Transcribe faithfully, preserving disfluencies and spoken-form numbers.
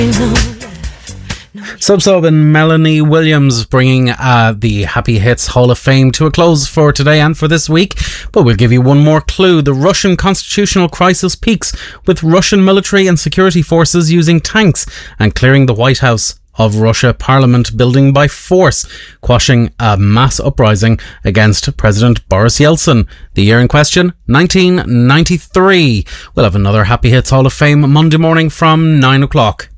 Sub Sub and Melanie Williams bringing uh, the Happy Hits Hall of Fame to a close for today and for this week. But we'll give you one more clue. The Russian constitutional crisis peaks with Russian military and security forces using tanks and clearing the White House of Russia Parliament building by force, quashing a mass uprising against President Boris Yeltsin. The year in question, nineteen ninety-three. We'll have another Happy Hits Hall of Fame Monday morning from nine o'clock.